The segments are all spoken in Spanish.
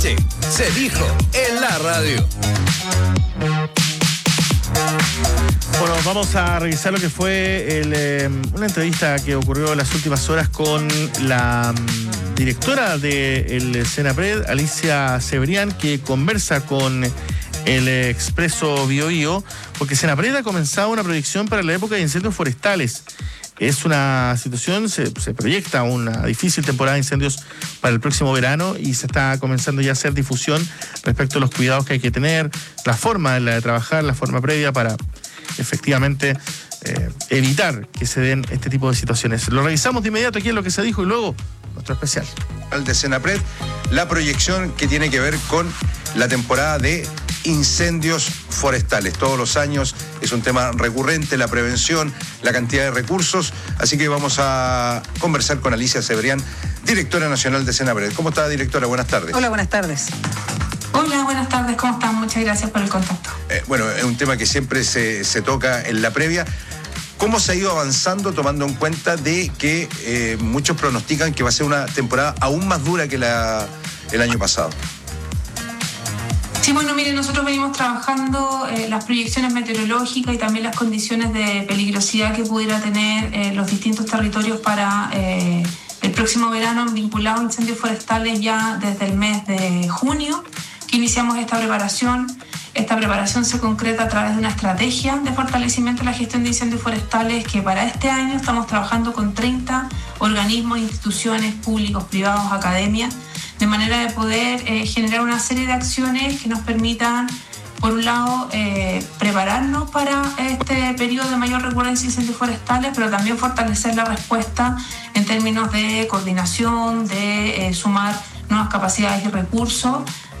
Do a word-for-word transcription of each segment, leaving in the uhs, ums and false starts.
Sí, se dijo en la radio. Bueno, vamos a revisar lo que fue el, eh, una entrevista que ocurrió en las últimas horas con la um, directora del Senapred, Alicia Cebrián, que conversa con el Expreso Biobío, porque Senapred ha comenzado una proyección para la época de incendios forestales. Es una situación, se, se proyecta una difícil temporada de incendios para el próximo verano y se está comenzando ya a hacer difusión respecto a los cuidados que hay que tener, la forma en la de trabajar, la forma previa para efectivamente eh, evitar que se den este tipo de situaciones. Lo revisamos de inmediato aquí en lo que se dijo y luego nuestro especial. Al de Senapred, la proyección que tiene que ver con la temporada de incendios forestales. Todos los años es un tema recurrente, la prevención, la cantidad de recursos, así que vamos a conversar con Alicia Cebrián, directora nacional de Senapred. ¿Cómo está, directora? Buenas tardes. Hola, buenas tardes. Hola, buenas tardes, ¿cómo están? Muchas gracias por el contacto. Eh, bueno, es un tema que siempre se, se toca en la previa. ¿Cómo se ha ido avanzando tomando en cuenta de que eh, muchos pronostican que va a ser una temporada aún más dura que la, el año pasado? Sí, bueno, mire, nosotros venimos trabajando eh, las proyecciones meteorológicas y también las condiciones de peligrosidad que pudiera tener eh, los distintos territorios para eh, el próximo verano vinculado a incendios forestales ya desde el mes de junio, que iniciamos esta preparación. Esta preparación se concreta a través de una estrategia de fortalecimiento de la gestión de incendios forestales que para este año estamos trabajando con treinta organismos, instituciones públicos, privados, academias, de manera de poder eh, generar una serie de acciones que nos permitan, por un lado, eh, prepararnos para este periodo de mayor recurrencia de incendios forestales, pero también fortalecer la respuesta en términos de coordinación, de eh, sumar nuevas capacidades y recursos.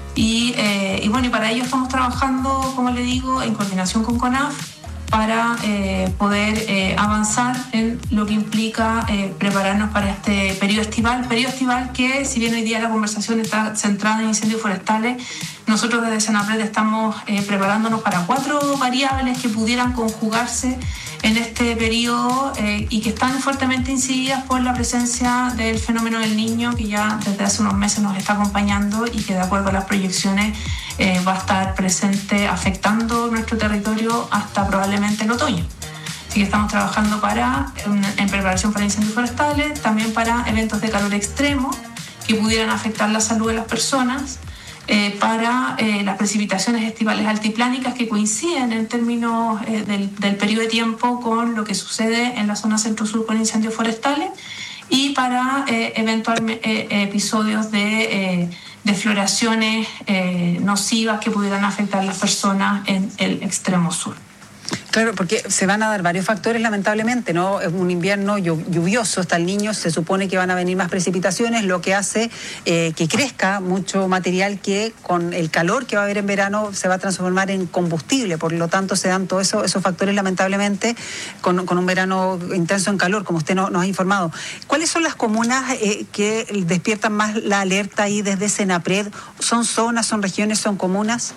Y, eh, y bueno, y para ello estamos trabajando, como le digo, en coordinación con CONAF para eh, poder eh, avanzar en lo que implica eh, prepararnos para este periodo estival, periodo estival que, si bien hoy día la conversación está centrada en incendios forestales, nosotros desde Senapred estamos eh, preparándonos para cuatro variables que pudieran conjugarse en este periodo eh, y que están fuertemente incididas por la presencia del fenómeno del Niño, que ya desde hace unos meses nos está acompañando y que de acuerdo a las proyecciones eh, va a estar presente afectando nuestro territorio hasta probablemente el otoño. Así que estamos trabajando para, en, en preparación para incendios forestales, también para eventos de calor extremo que pudieran afectar la salud de las personas, Eh, para eh, las precipitaciones estivales altiplánicas que coinciden en términos eh, del, del periodo de tiempo con lo que sucede en la zona centro-sur con incendios forestales y para eh, eventuales eh, episodios de, eh, de floraciones eh, nocivas que pudieran afectar a las personas en el extremo sur. Claro, porque se van a dar varios factores, lamentablemente, ¿no? Es un invierno lluvioso, está el Niño, se supone que van a venir más precipitaciones, lo que hace eh, que crezca mucho material que con el calor que va a haber en verano se va a transformar en combustible, por lo tanto se dan todos eso, esos factores, lamentablemente, con, con un verano intenso en calor, como usted no, nos ha informado. ¿Cuáles son las comunas eh, que despiertan más la alerta ahí desde Senapred? ¿Son zonas, son regiones, son comunas?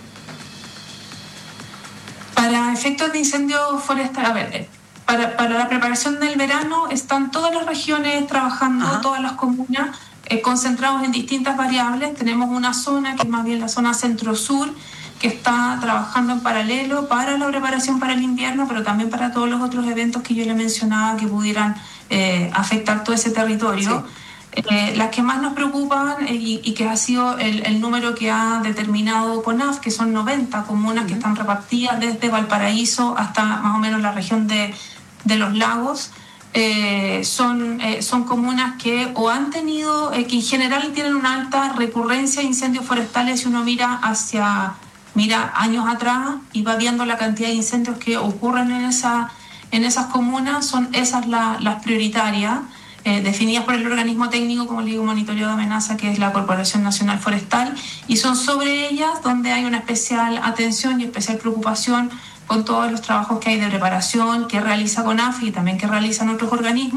Para efectos de incendios forestales, a ver, para, para la preparación del verano están todas las regiones trabajando, Ajá. todas las comunas eh, concentrados en distintas variables. Tenemos una zona que es más bien la zona centro-sur, que está trabajando en paralelo para la preparación para el invierno, pero también para todos los otros eventos que yo le mencionaba que pudieran eh, afectar todo ese territorio. Sí. Eh, las que más nos preocupan eh, y, y que ha sido el, el número que ha determinado CONAF, que son noventa comunas uh-huh. que están repartidas desde Valparaíso hasta más o menos la región de, de los lagos, eh, son, eh, son comunas que o han tenido, eh, que en general tienen una alta recurrencia de incendios forestales. Si uno mira hacia mira años atrás y va viendo la cantidad de incendios que ocurren en, esa, en esas comunas, son esas la, las prioritarias. Eh, definidas por el organismo técnico, como le digo, monitoreo de amenaza, que es la Corporación Nacional Forestal, y son sobre ellas donde hay una especial atención y especial preocupación con todos los trabajos que hay de preparación que realiza CONAF y también que realizan otros organismos.